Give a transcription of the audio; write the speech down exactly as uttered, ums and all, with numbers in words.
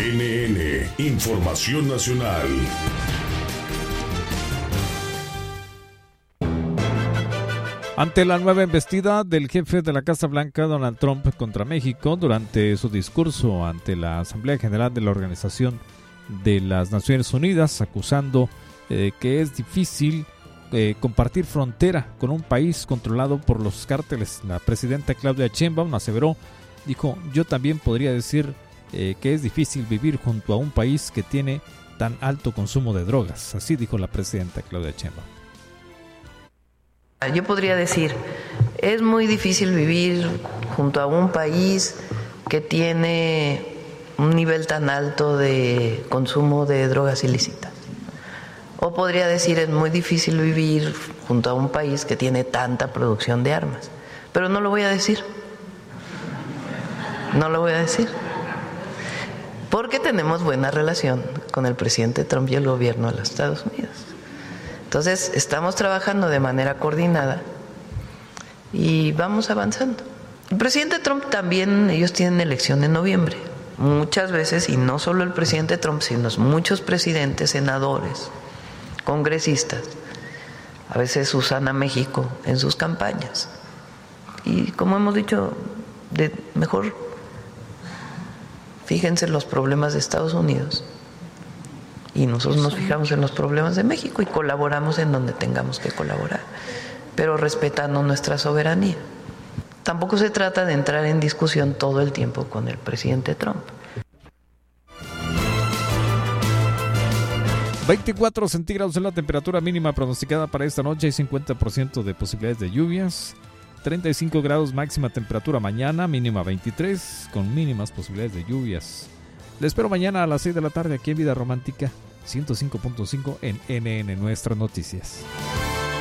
N N, Información Nacional. Ante la nueva embestida del jefe de la Casa Blanca, Donald Trump, contra México, durante su discurso ante la Asamblea General de la Organización de las Naciones Unidas, acusando eh, que es difícil eh, compartir frontera con un país controlado por los cárteles. La presidenta Claudia Sheinbaum aseveró, dijo, yo también podría decir eh, que es difícil vivir junto a un país que tiene tan alto consumo de drogas. Así dijo la presidenta Claudia Sheinbaum. Yo podría decir, es muy difícil vivir junto a un país que tiene un nivel tan alto de consumo de drogas ilícitas. O podría decir, es muy difícil vivir junto a un país que tiene tanta producción de armas. Pero no lo voy a decir. No lo voy a decir. Porque tenemos buena relación con el presidente Trump y el gobierno de los Estados Unidos. Entonces, estamos trabajando de manera coordinada y vamos avanzando. El presidente Trump también, ellos tienen elección en noviembre. Muchas veces, y no solo el presidente Trump, sino muchos presidentes, senadores, congresistas, a veces usan a México en sus campañas. Y como hemos dicho, de mejor fíjense en los problemas de Estados Unidos. Y nosotros nos fijamos en los problemas de México y colaboramos en donde tengamos que colaborar, pero respetando nuestra soberanía. Tampoco se trata de entrar en discusión todo el tiempo con el presidente Trump. veinticuatro centígrados es la temperatura mínima pronosticada para esta noche y cincuenta por ciento de posibilidades de lluvias. treinta y cinco grados máxima temperatura mañana, mínima veintitrés, con mínimas posibilidades de lluvias. Les espero mañana a las seis de la tarde aquí en Vida Romántica ciento cinco punto cinco en N N Nuestras Noticias.